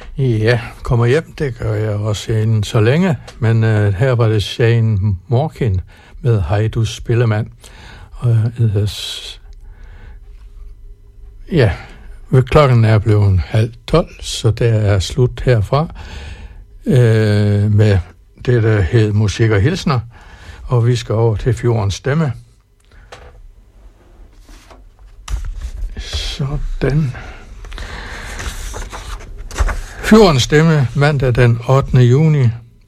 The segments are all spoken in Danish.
Ja, kommer hjem, det gør jeg også inden så længe, men her var det Shane Morkin med Heidus Spillemand. Og ja, klokken er blevet 11:30, så det er slut herfra med det, der hed Musik og Hilsner, og vi skal over til Fjordens Stemme. Sådan. Fjordens Stemme, mandag den 8. juni.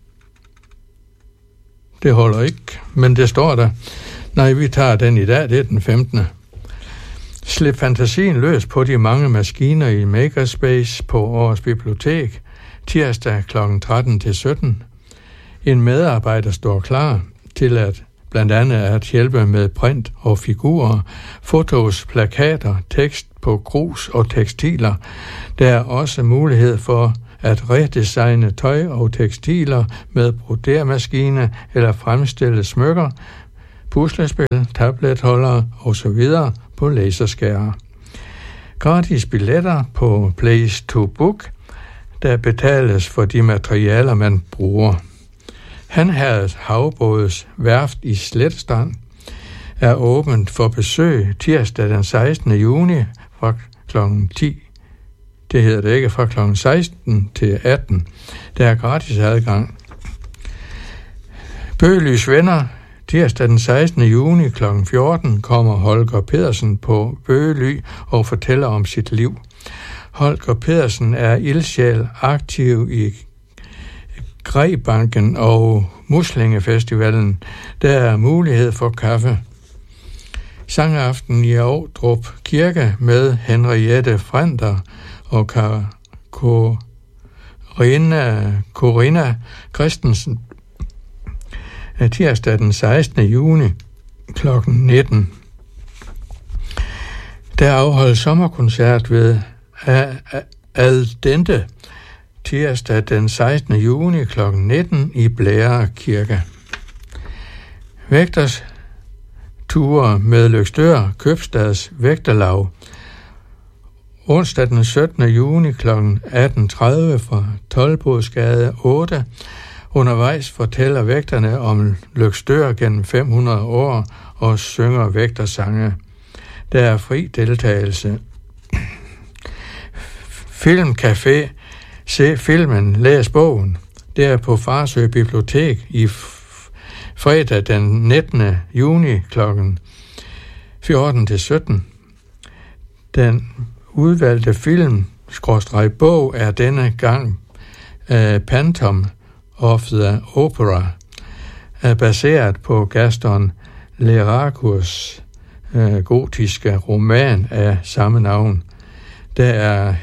Det holder ikke, men det står der. Nej, vi tager den i dag, det er den 15. Slip fantasien løs på de mange maskiner i Makerspace på Aarhus Bibliotek, tirsdag kl. 13-17. En medarbejder står klar til blandt andet at hjælpe med print og figurer, fotos, plakater, tekst på grus og tekstiler. Der er også mulighed for at redesigne tøj og tekstiler med brodermaskine eller fremstille smykker, puslespil, tabletholdere osv. på laserskærer. Gratis billetter på Place to Book, der betales for de materialer, man bruger. Hanherred Havbådes værft i Sletstrand er åbent for besøg tirsdag den 16. juni fra kl. 10. Det hedder det ikke, fra kl. 16 til 18. Der er gratis adgang. Bøgelys Venner. Tirsdag den 16. juni kl. 14 kommer Holger Pedersen på Bøgely og fortæller om sit liv. Holger Pedersen er ildsjæl aktiv i Græbanken og Muslingefestivalen. Der er mulighed for kaffe. Sangaften i Ovdrup Kirke med Henriette Frender og Corinna Christensen. Tirsdag den 16. juni kl. 19. Der afholdes sommerkoncert ved Al Dente tirsdag den 16. juni kl. 19 i Blære Kirke. Vægters ture med Løgstør Købstads Vægterlaug. Onsdag den 17. juni kl. 18.30 fra Toldbodsgade 8. Undervejs fortæller vægterne om Løgstør gennem 500 år og synger vægtersange. Der er fri deltagelse. Filmcafé. Se filmen, læs bogen. Det er på Farsø Bibliotek i fredag den 19. juni kl. 14-17. Den udvalgte film/bog er denne gang Phantom of the Opera, baseret på Gaston Leroux gotiske roman af samme navn. Der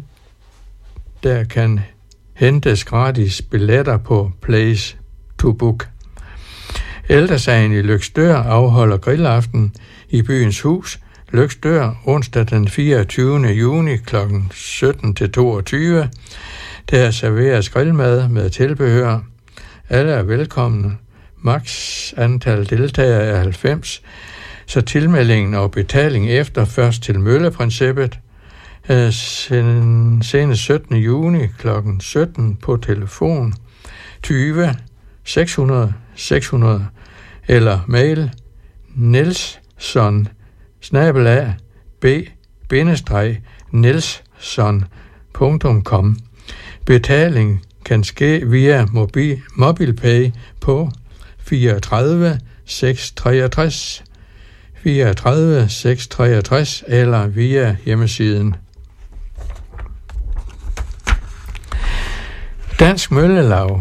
kan hentes gratis billetter på Place to Book. Ældresagen i Løgstør afholder grillaften i Byens Hus, Løgstør, onsdag den 24. juni kl. 17-22. Der serveres grillmad med tilbehør. Alle er velkomne. Max antal deltagere er 90, så tilmeldingen og betaling efter først til mølleprincippet. Senest 17. juni kl. 17 på telefon 20 600 600 eller mail nilsson-b-nilsson.com. Betaling kan ske via MobilePay på 34 663 34 663 eller via hjemmesiden. Dansk Møllelaug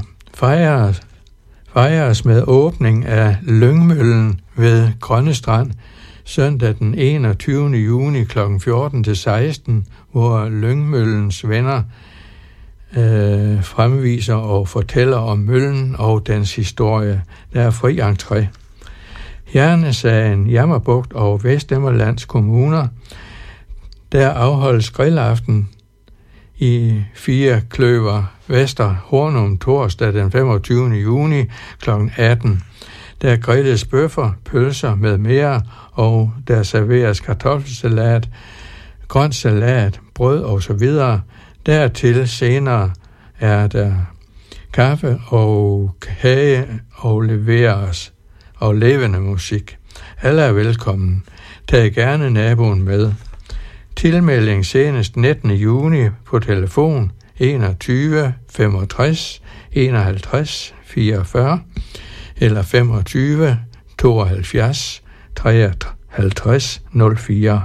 fejres med åbning af Lyngmøllen ved Grønnestrand søndag den 21. juni kl. 14-16, hvor Lyngmøllens venner fremviser og fortæller om møllen og dens historie. Der er fri entré. Hjernesagen, Jammerbugt og Vesthimmerlands kommuner. Der afholdes grillaften i 4 Kløver Vester Hornum torsdag den 25. juni kl. 18. Der grilles bøffer, pølser med mere, og der serveres kartoffelsalat, grønt salat, brød osv. Dertil senere er der kaffe og kage og leveres og levende musik. Alle er velkommen. Tag gerne naboen med. Tilmelding senest 19. juni på telefon 21 65 51 44 eller 25 72 53 04.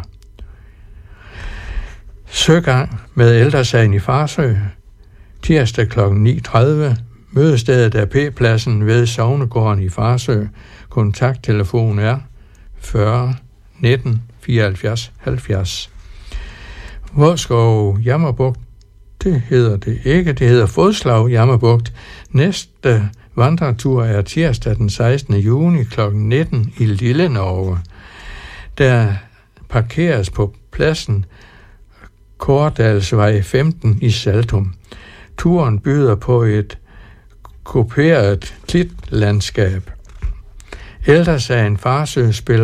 Søgang med Ældresagen i Farsø. Tirsdag kl. 9.30. Mødestedet er P-pladsen ved Sognegården i Farsø. Kontakttelefon er 40 19 74 70. Vodskov Jammerbugt, det hedder det ikke. Det hedder Fodslag Jammerbugt. Næste vandretur er tirsdag den 16. juni kl. 19 i Lille Norge. Der parkeres på pladsen Kordalsvej 15 i Saltum. Turen byder på et kuperet klitlandskab. Ældresagen Farsø spiller